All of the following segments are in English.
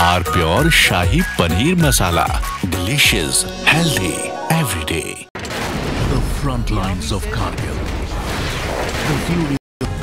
R Pure Shahi Paneer Masala. Delicious, healthy, every day. The front lines of Kargil. The fury.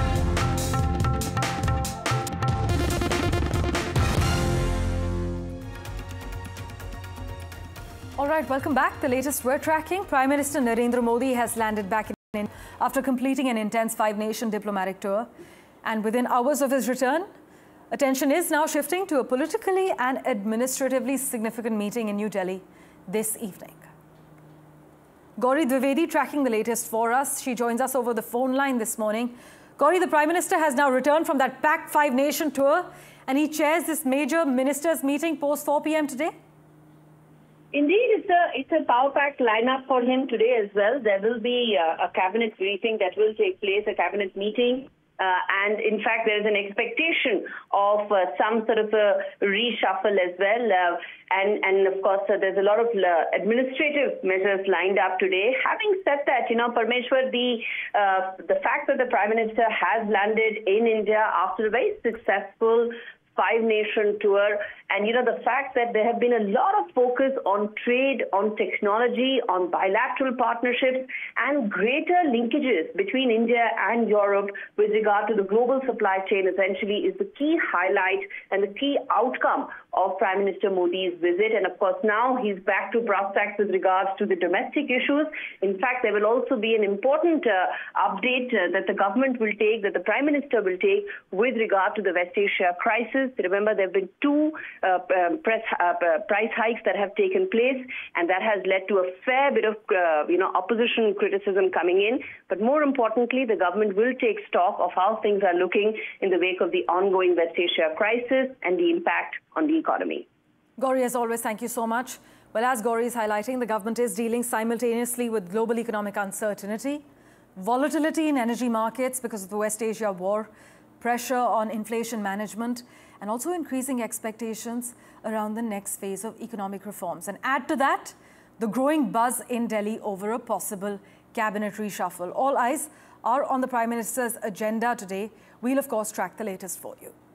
All right, welcome back. The latest we're tracking. Prime Minister Narendra Modi has landed back in India after completing an intense five-nation diplomatic tour. And within hours of his return, attention is now shifting to a politically and administratively significant meeting in New Delhi this evening. Gauri Dwivedi tracking the latest for us. She joins us over the phone line this morning. Gauri, the Prime Minister has now returned from that packed five-nation tour and he chairs this major ministers meeting post 4 p.m. today. Indeed, it's a power-packed lineup for him today as well. There will be a cabinet briefing that will take place, a cabinet meeting. And in fact, there is an expectation of some sort of a reshuffle as well. And of course, there's a lot of administrative measures lined up today. Having said that, Parmeshwar, the fact that the Prime Minister has landed in India after a very successful five-nation tour, and the fact that there have been a lot of focus on trade, on technology, on bilateral partnerships, and greater linkages between India and Europe with regard to the global supply chain essentially is the key highlight and the key outcome of Prime Minister Modi's visit. And of course, now he's back to brass tacks with regards to the domestic issues. In fact, there will also be an important update that the government will take, that the Prime Minister will take with regard to the West Asia crisis. Remember, there have been two price hikes that have taken place, and that has led to a fair bit of opposition criticism coming in. But more importantly, the government will take stock of how things are looking in the wake of the ongoing West Asia crisis and the impact on the economy. Gauri, as always, thank you so much. Well, as Gauri is highlighting, the government is dealing simultaneously with global economic uncertainty, volatility in energy markets because of the West Asia war, pressure on inflation management, and also increasing expectations around the next phase of economic reforms. And add to that, the growing buzz in Delhi over a possible cabinet reshuffle. All eyes are on the Prime Minister's agenda today. We'll, of course, track the latest for you.